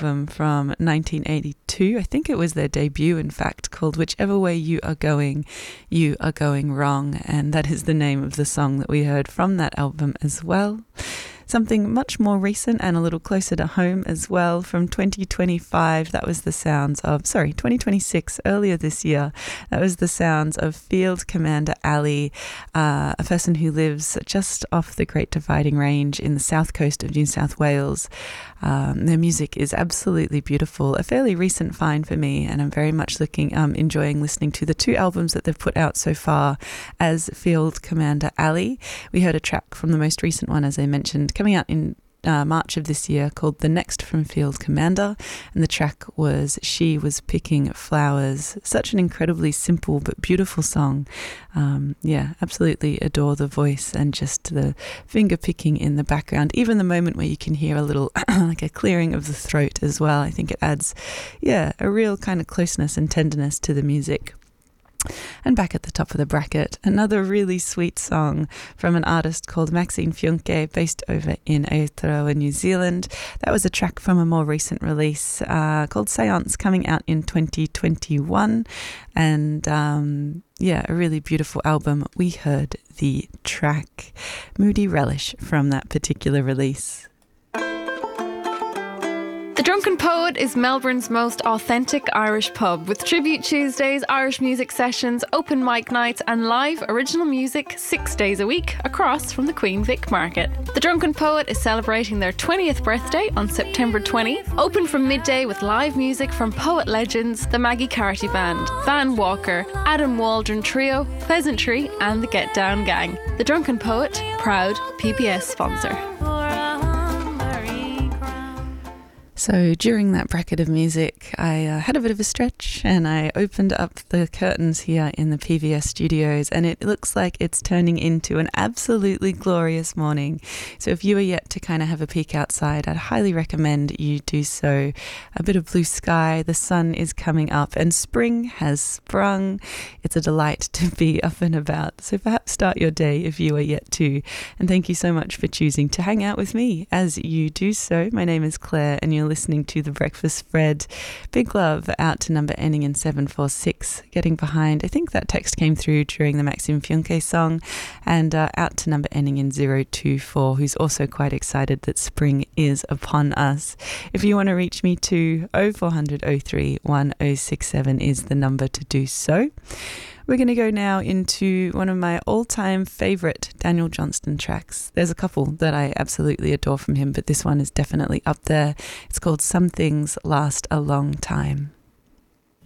album from 1982. I think it was their debut, in fact, called Whichever Way You Are Going Wrong. And that is the name of the song that we heard from that album as well. Something much more recent and a little closer to home as well from 2025. That was the sounds of, 2026, earlier this year. That was the sounds of Field Commander Ali, a person who lives just off the Great Dividing Range in the south coast of New South Wales. Their music is absolutely beautiful, a fairly recent find for me, and I'm very much enjoying listening to the two albums that they've put out so far as Field Commander Ali. We heard a track from the most recent one, as I mentioned, coming out in March of this year, called The Next from Field Commander, and the track was She Was Picking Flowers. Such an incredibly simple but beautiful song. Absolutely adore the voice and just the finger picking in the background, even the moment where you can hear a little like a clearing of the throat as well. I think it adds a real kind of closeness and tenderness to the music. And back at the top of the bracket, another really sweet song from an artist called Maxine Fionke, based over in Aotearoa, New Zealand. That was a track from a more recent release called Seance, coming out in 2021. And a really beautiful album. We heard the track Moody Relish from that particular release. The Drunken Poet is Melbourne's most authentic Irish pub, with Tribute Tuesdays, Irish music sessions, open mic nights and live original music 6 days a week across from the Queen Vic Market. The Drunken Poet is celebrating their 20th birthday on September 20th, open from midday with live music from poet legends, the Maggie Carty Band, Van Walker, Adam Waldron Trio, Pleasantry and the Get Down Gang. The Drunken Poet, proud PBS sponsor. So during that bracket of music, I had a bit of a stretch and I opened up the curtains here in the PVS studios, and it looks like it's turning into an absolutely glorious morning. So if you are yet to kind of have a peek outside, I'd highly recommend you do so. A bit of blue sky, the sun is coming up and spring has sprung. It's a delight to be up and about. So perhaps start your day if you are yet to. And thank you so much for choosing to hang out with me as you do so. My name is Claire and you're listening to The Breakfast Spread. Big love out to number ending in 746, getting behind. I think that text came through during the Maxime Fionke song, and out to number ending in 024, who's also quite excited that spring is upon us. If you want to reach me too, 0400 03 1067 is the number to do so. We're going to go now into one of my all-time favourite Daniel Johnston tracks. There's a couple that I absolutely adore from him, but this one is definitely up there. It's called Some Things Last a Long Time.